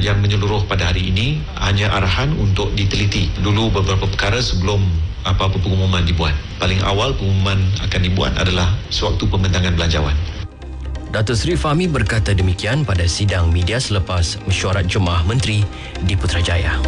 yang menyeluruh pada hari ini hanya arahan untuk diteliti dulu beberapa perkara sebelum apa-apa pengumuman dibuat. Paling awal pengumuman akan dibuat adalah sewaktu pembentangan belanjawan. Datuk Seri Fahmi berkata demikian pada sidang media selepas mesyuarat Jemaah Menteri di Putrajaya.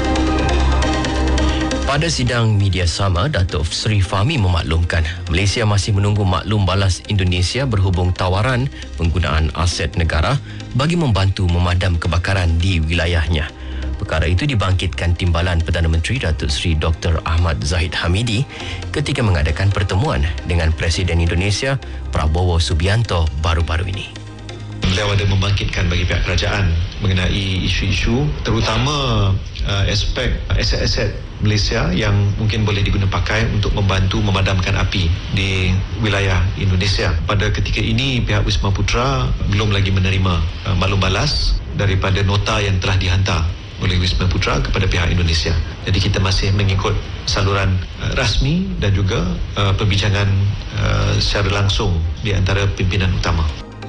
Pada sidang media sama, Datuk Seri Fahmi memaklumkan Malaysia masih menunggu maklum balas Indonesia berhubung tawaran penggunaan aset negara bagi membantu memadam kebakaran di wilayahnya. Perkara itu dibangkitkan Timbalan Perdana Menteri Datuk Seri Dr. Ahmad Zahid Hamidi ketika mengadakan pertemuan dengan Presiden Indonesia Prabowo Subianto baru-baru ini. Beliau ada membangkitkan bagi pihak kerajaan mengenai isu-isu terutama aspek aset-aset Malaysia yang mungkin boleh diguna pakai untuk membantu memadamkan api di wilayah Indonesia. Pada ketika ini pihak Wisma Putra belum lagi menerima maklum balas daripada nota yang telah dihantar oleh Wisma Putra kepada pihak Indonesia. Jadi kita masih mengikut saluran rasmi dan juga perbincangan secara langsung di antara pimpinan utama.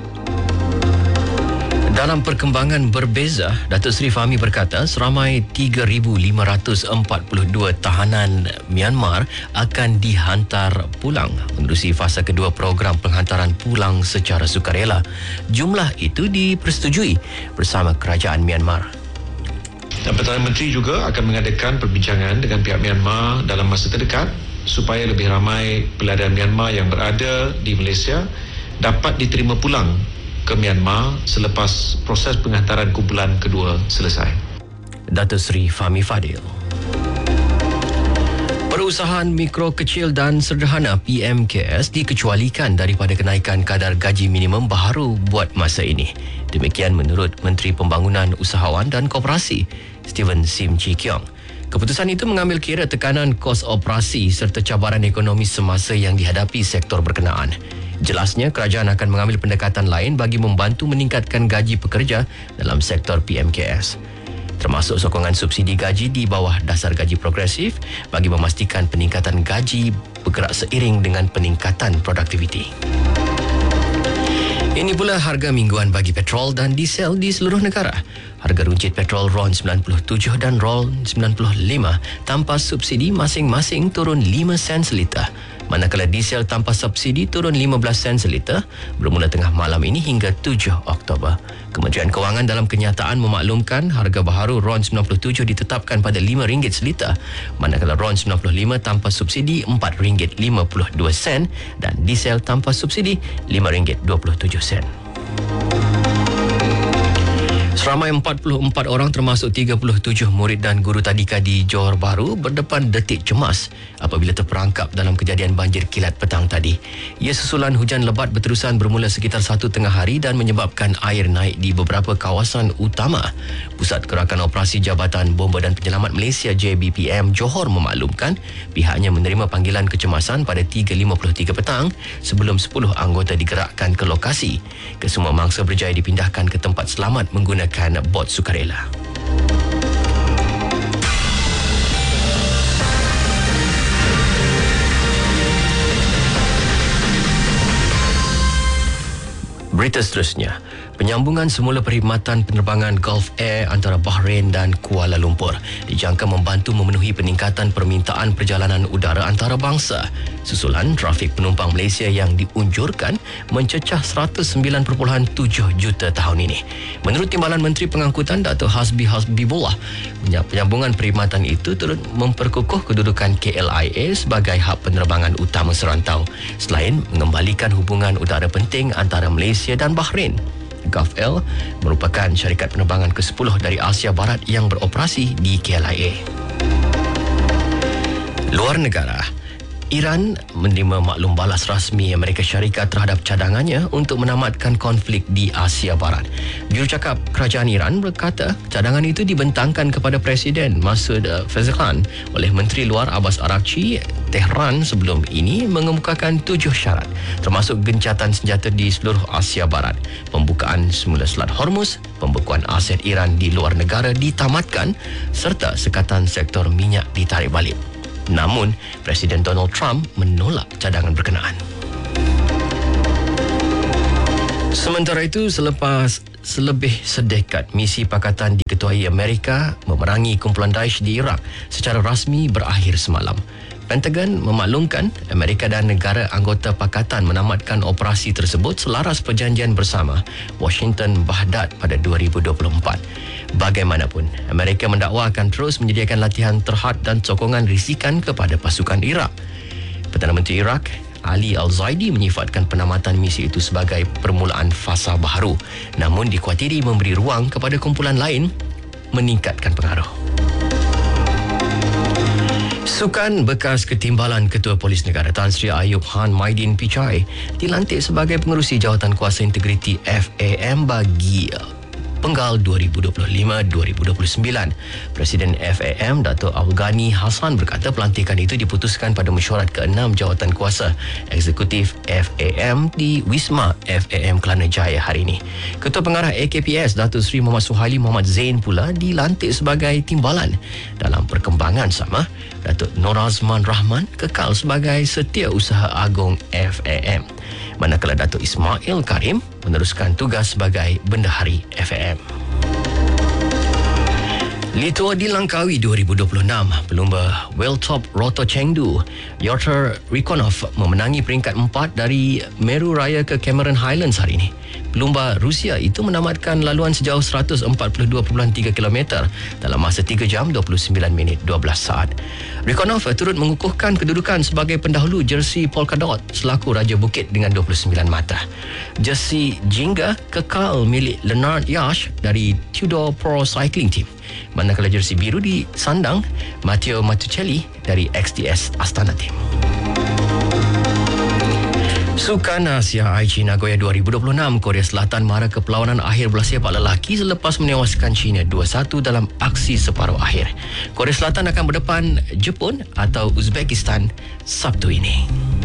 Dalam perkembangan berbeza, Datuk Seri Fahmi berkata seramai 3,542 tahanan Myanmar akan dihantar pulang menerusi fasa kedua program penghantaran pulang secara sukarela. Jumlah itu dipersetujui bersama kerajaan Myanmar. Dan Perdana Menteri juga akan mengadakan perbincangan dengan pihak Myanmar dalam masa terdekat supaya lebih ramai peladan Myanmar yang berada di Malaysia dapat diterima pulang ke Myanmar selepas proses penghantaran kumpulan kedua selesai. Datuk Seri Fahmi Fadil. Perusahaan mikro, kecil dan sederhana PMKS dikecualikan daripada kenaikan kadar gaji minimum baharu buat masa ini. Demikian menurut Menteri Pembangunan Usahawan dan Koperasi Stephen Sim Chee Kiong. Keputusan itu mengambil kira tekanan kos operasi serta cabaran ekonomi semasa yang dihadapi sektor berkenaan. Jelasnya, kerajaan akan mengambil pendekatan lain bagi membantu meningkatkan gaji pekerja dalam sektor PMKS. Termasuk sokongan subsidi gaji di bawah dasar gaji progresif bagi memastikan peningkatan gaji bergerak seiring dengan peningkatan produktiviti. Ini pula harga mingguan bagi petrol dan diesel di seluruh negara. Harga runcit petrol RON 97 dan RON 95 tanpa subsidi masing-masing turun 5 sen seliter. Manakala diesel tanpa subsidi turun 15 sen seliter bermula tengah malam ini hingga 7 Oktober. Kementerian Kewangan dalam kenyataan memaklumkan harga baharu RON 97 ditetapkan pada RM5 seliter, manakala RON 95 tanpa subsidi RM4.52 dan diesel tanpa subsidi RM5.27. Seramai 44 orang termasuk 37 murid dan guru tadika di Johor Bahru berdepan detik cemas apabila terperangkap dalam kejadian banjir kilat petang tadi. Ia susulan hujan lebat berterusan bermula sekitar 1 tengah hari dan menyebabkan air naik di beberapa kawasan utama. Pusat Gerakan Operasi Jabatan Bomba dan Penyelamat Malaysia JBPM Johor memaklumkan pihaknya menerima panggilan kecemasan pada 3.53 petang sebelum 10 anggota digerakkan ke lokasi. Kesemua mangsa berjaya dipindahkan ke tempat selamat menggunakan bot sukarela. Berita seterusnya, penyambungan semula perkhidmatan penerbangan Gulf Air antara Bahrain dan Kuala Lumpur dijangka membantu memenuhi peningkatan permintaan perjalanan udara antarabangsa. Susulan trafik penumpang Malaysia yang diunjurkan mencecah 109.7 juta tahun ini. Menurut Timbalan Menteri Pengangkutan Datuk Hasbi Hasbibullah, penyambungan perkhidmatan itu turut memperkukuh kedudukan KLIA sebagai hub penerbangan utama serantau selain mengembalikan hubungan udara penting antara Malaysia dan Bahrain. Gulf Air merupakan syarikat penerbangan ke-10 dari Asia Barat yang beroperasi di KLIA. Luar negara, Iran menerima maklum balas rasmi Amerika Syarikat terhadap cadangannya untuk menamatkan konflik di Asia Barat. Jurucakap Kerajaan Iran berkata cadangan itu dibentangkan kepada Presiden Masoud Pezeshkian oleh Menteri Luar Abbas Araghchi. Tehran sebelum ini mengemukakan 7 syarat, termasuk gencatan senjata di seluruh Asia Barat, pembukaan semula Selat Hormuz, pembekuan aset Iran di luar negara ditamatkan, serta sekatan sektor minyak ditarik balik. Namun, Presiden Donald Trump menolak cadangan berkenaan. Sementara itu, selebih sedekat misi Pakatan diketuai ketuai Amerika memerangi kumpulan Daesh di Iraq secara rasmi berakhir semalam. Pentagon memaklumkan Amerika dan negara anggota pakatan menamatkan operasi tersebut selaras perjanjian bersama Washington-Baghdad pada 2024. Bagaimanapun, Amerika mendakwa akan terus menyediakan latihan terhad dan sokongan risikan kepada pasukan Iraq. Perdana Menteri Iraq Ali Al-Zaidi menyifatkan penamatan misi itu sebagai permulaan fasa baharu, namun dikuatiri memberi ruang kepada kumpulan lain meningkatkan pengaruh. Sukan bekas ketimbalan Ketua Polis Negara Tan Sri Ayub Han Maidin Pichai dilantik sebagai pengerusi jawatan kuasa integriti FAM bagi Penggal 2025-2029. Presiden FAM Dato' Afghani Hassan berkata pelantikan itu diputuskan pada mesyuarat ke-6 jawatan kuasa eksekutif FAM di Wisma FAM Kelana Jaya hari ini. Ketua Pengarah AKPS Datuk Seri Muhammad Suhaili Muhammad Zain pula dilantik sebagai timbalan. Dalam perkembangan sama, Datuk Norazman Rahman kekal sebagai Setiausaha Agung FAM. Manakala Datuk Ismail Karim meneruskan tugas sebagai Bendahari FAM. Litua di Langkawi 2026, pelumba World Top Roto Chengdu, Yotr Rikonov memenangi peringkat 4 dari Meru Raya ke Cameron Highlands hari ini. Pelumba Rusia itu menamatkan laluan sejauh 142.3 km dalam masa 3 jam 29 minit 12 saat. Rikonov turut mengukuhkan kedudukan sebagai pendahulu jersey Polkadot selaku Raja Bukit dengan 29 mata. Jersey Jingga kekal milik Leonard Yash dari Tudor Pro Cycling Team, manakala jersey biru disandang Matteo Mattucelli dari XDS Astana Team. Sukan Asia Aichi Nagoya 2026, Korea Selatan mara ke perlawanan akhir bola sepak lelaki selepas menewaskan China 2-1 dalam aksi separuh akhir. Korea Selatan akan berdepan Jepun atau Uzbekistan Sabtu ini.